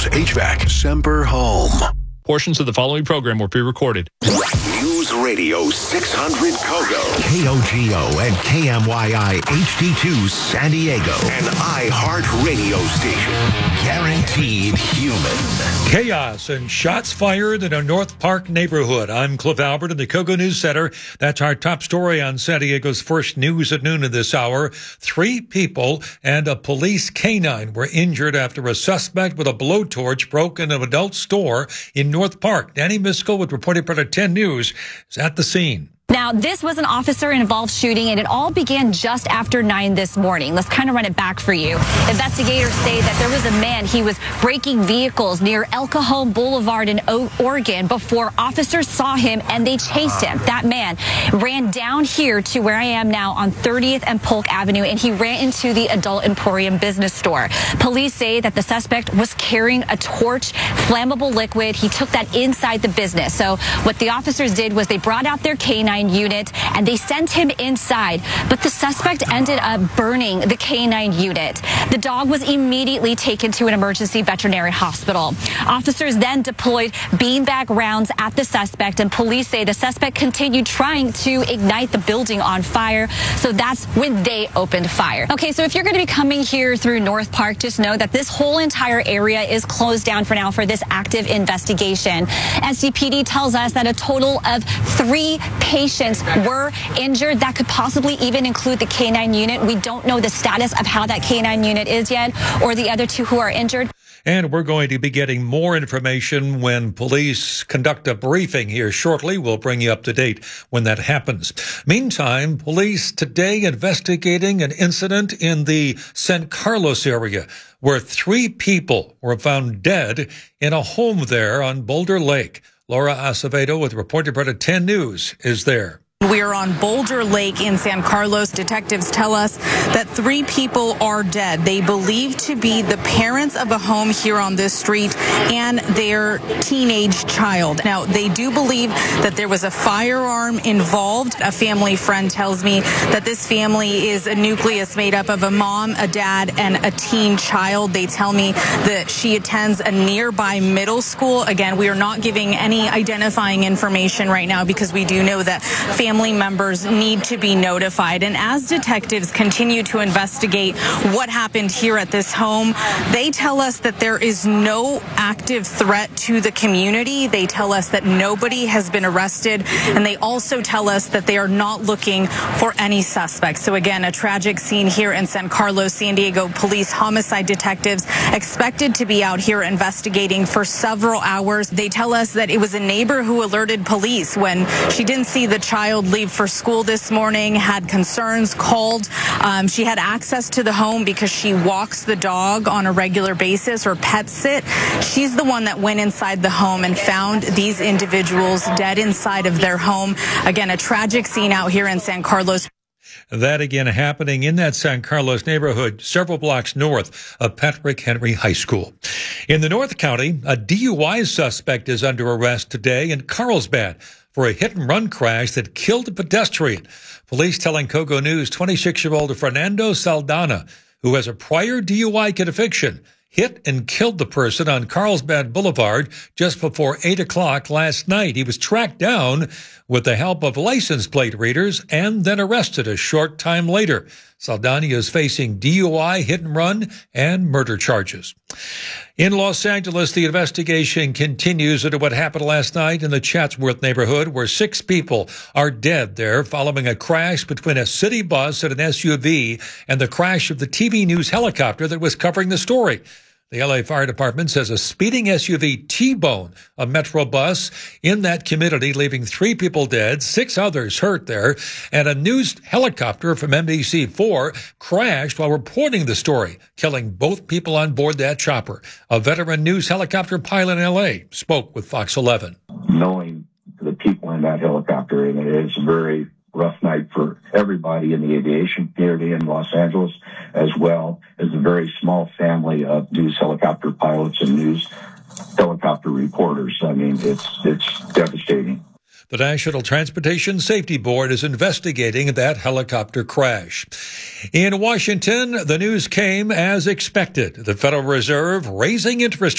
HVAC, Semper Home. Portions of the following program were pre-recorded. News Radio 600 Kogo. KOGO and KMYI HD2 San Diego. An iHeart radio station. Guaranteed human. Chaos and shots fired in a North Park neighborhood. I'm Cliff Albert in the Kogo News Center. That's our top story on San Diego's first news at noon of this hour. 3 people and a police canine were injured after a suspect with a blowtorch broke into an adult store in North Park. Danny Miskell with Reporting Part 10 News is at the scene. Now, this was an officer-involved shooting, and it all began just after 9 this morning. Let's kind of run it back for you. Investigators say that there was a man, he was braking vehicles near El Cajon Boulevard in Oregon before officers saw him, and they chased him. That man ran down here to where I am now on 30th and Polk Avenue, and he ran into the Adult Emporium business store. Police say that the suspect was carrying a torch, flammable liquid. He took that inside the business. So what the officers did was they brought out their canine unit and they sent him inside, but the suspect ended up burning the canine unit. The dog was immediately taken to an emergency veterinary hospital. Officers then deployed beanbag rounds at the suspect, and police say the suspect continued trying to ignite the building on fire, so that's when they opened fire. Okay, so if you're going to be coming here through North Park, just know that this whole entire area is closed down for now for this active investigation. SDPD tells us that a total of 3 patients were injured. That could possibly even include the canine unit. We don't know the status of how that canine unit is yet, or the other 2 who are injured. And we're going to be getting more information when police conduct a briefing here shortly. We'll bring you up to date when that happens. Meantime, police today investigating an incident in the San Carlos area where 3 people were found dead in a home there on Boulder Lake. Laura Acevedo with Reporting Part 10 News is there. We are on Boulder Lake in San Carlos. Detectives tell us that 3 people are dead. They believe to be the parents of a home here on this street and their teenage child. Now, they do believe that there was a firearm involved. A family friend tells me that this family is a nucleus made up of a mom, a dad, and a teen child. They tell me that she attends a nearby middle school. Again, we are not giving any identifying information right now because we do know that family members need to be notified. And as detectives continue to investigate what happened here at this home, they tell us that there is no active threat to the community. They tell us that nobody has been arrested, and they also tell us that they are not looking for any suspects. So again, a tragic scene here in San Carlos. San Diego police homicide detectives expected to be out here investigating for several hours. They tell us that it was a neighbor who alerted police when she didn't see the child leave for school this morning, had concerns, called. She had access to the home because she walks the dog on a regular basis or pet sit. She's the one that went inside the home and found these individuals dead inside of their home. Again, a tragic scene out here in San Carlos. That again happening in that San Carlos neighborhood, several blocks north of Patrick Henry High School. In the North County, a DUI suspect is under arrest today in Carlsbad for a hit-and-run crash that killed a pedestrian. Police telling Kogo News 26-year-old Fernando Saldana, who has a prior DUI conviction, hit and killed the person on Carlsbad Boulevard just before 8 o'clock last night. He was tracked down with the help of license plate readers and then arrested a short time later. Saldana is facing DUI, hit and run, and murder charges. In Los Angeles, the investigation continues into what happened last night in the Chatsworth neighborhood, where 6 people are dead there following a crash between a city bus and an SUV and the crash of the TV news helicopter that was covering the story. The LA Fire Department says a speeding SUV T-boned a Metro bus in that community, leaving 3 people dead, 6 others hurt there, and a news helicopter from NBC4 crashed while reporting the story, killing both people on board that chopper. A veteran news helicopter pilot in LA spoke with Fox 11. Knowing the people in that helicopter, and it is a very rough night for everybody in the aviation community in Los Angeles, as well as a very small family of news helicopter pilots and news helicopter reporters. I mean, it's devastating. The National Transportation Safety Board is investigating that helicopter crash. In Washington, the news came as expected. The Federal Reserve raising interest